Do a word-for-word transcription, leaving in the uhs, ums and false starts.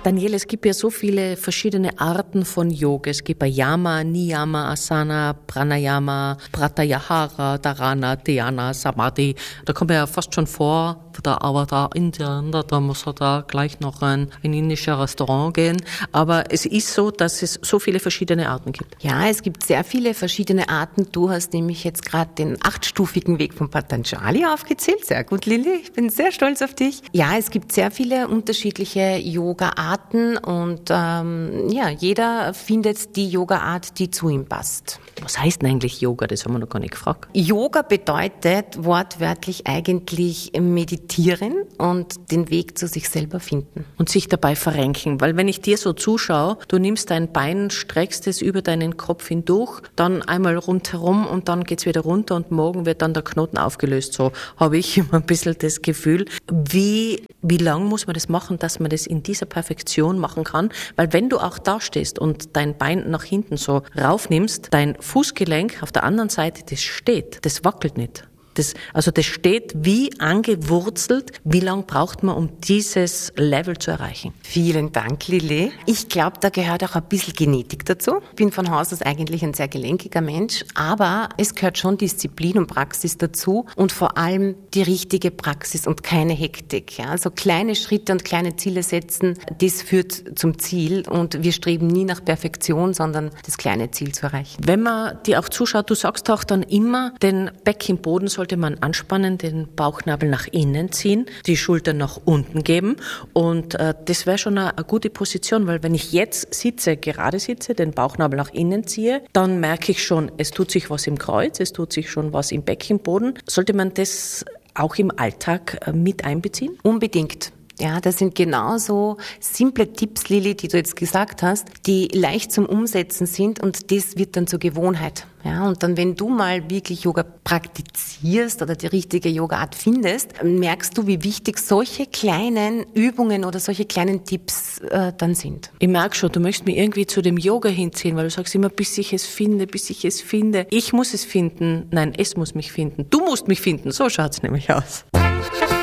Daniela, es gibt ja so viele verschiedene Arten von Yoga. Es gibt Yama, Niyama, Asana, Pranayama, Pratyahara, Dharana, Dhyana, Samadhi. Da kommt man ja fast schon vor, der Avatar Indien, da muss er da gleich noch ein, ein indischer Restaurant gehen. Aber es ist so, dass es so viele verschiedene Arten gibt. Ja, es gibt sehr viele verschiedene Arten. Du hast nämlich jetzt gerade den achtstufigen Weg von Patanjali aufgezählt. Sehr gut, Lilly. Ich bin sehr stolz auf dich. Ja, es gibt sehr viele unterschiedliche Yoga-Arten und ähm, ja, jeder findet die Yoga-Art, die zu ihm passt. Was heißt denn eigentlich Yoga? Das haben wir noch gar nicht gefragt. Yoga bedeutet wortwörtlich eigentlich meditieren und den Weg zu sich selber finden. Und sich dabei verrenken, weil wenn ich dir so zuschaue, du nimmst dein Bein, streckst es über deinen Kopf hindurch, dann einmal rundherum und dann geht's wieder runter und morgen wird dann der Knoten aufgelöst. So habe ich immer ein bisschen das Gefühl. Wie, wie lang muss man das machen, dass man das in dieser Perfektion machen kann? Weil wenn du auch da stehst und dein Bein nach hinten so raufnimmst, dein Fußgelenk auf der anderen Seite, das steht, das wackelt nicht. Das, also das steht wie angewurzelt. Wie lange braucht man, um dieses Level zu erreichen? Vielen Dank, Lilly. Ich glaube, da gehört auch ein bisschen Genetik dazu. Ich bin von Haus aus eigentlich ein sehr gelenkiger Mensch, aber es gehört schon Disziplin und Praxis dazu und vor allem die richtige Praxis und keine Hektik. Ja? Also kleine Schritte und kleine Ziele setzen, das führt zum Ziel und wir streben nie nach Perfektion, sondern das kleine Ziel zu erreichen. Wenn man dir auch zuschaut, du sagst auch dann immer, den Beckenboden soll sollte man anspannen, den Bauchnabel nach innen ziehen, die Schultern nach unten geben und äh, das wäre schon eine, eine gute Position, weil wenn ich jetzt sitze, gerade sitze, den Bauchnabel nach innen ziehe, dann merke ich schon, es tut sich was im Kreuz, es tut sich schon was im Beckenboden. Sollte man das auch im Alltag äh, mit einbeziehen? Unbedingt. Ja, das sind genauso simple Tipps, Lilly, die du jetzt gesagt hast, die leicht zum Umsetzen sind und das wird dann zur Gewohnheit. Ja, und dann, wenn du mal wirklich Yoga praktizierst oder die richtige Yoga-Art findest, merkst du, wie wichtig solche kleinen Übungen oder solche kleinen Tipps äh, dann sind. Ich merke schon, du möchtest mich irgendwie zu dem Yoga hinziehen, weil du sagst immer, bis ich es finde, bis ich es finde. Ich muss es finden. Nein, es muss mich finden. Du musst mich finden. So schaut's nämlich aus.